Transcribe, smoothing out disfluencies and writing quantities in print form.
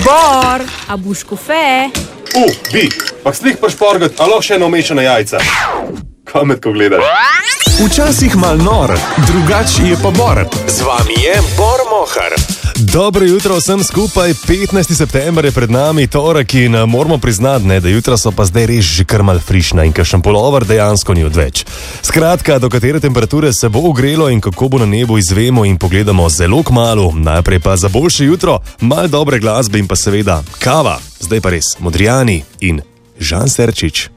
Bor, a boš kofe? Bi, pa slih pa šporgat, a lahko še eno mešane jajca. Kamet, ko gledaš. Včasih mal nor, drugač je pa Bor. Z vami je Bor Mohar. Dobro jutro vsem skupaj, 15. september je pred nami, torek, in moramo priznati, da jutra so pa zdaj res že kar mal frišna in kakšen pulover dejansko ni odveč. Skratka, do katere temperature se bo ogrelo in kako bo na nebu, izvemo in pogledamo zelo kmalu. Najprej pa za boljše jutro, mal dobre glasbe in pa seveda kava. Zdaj pa res Modrijani in Žan Serčič.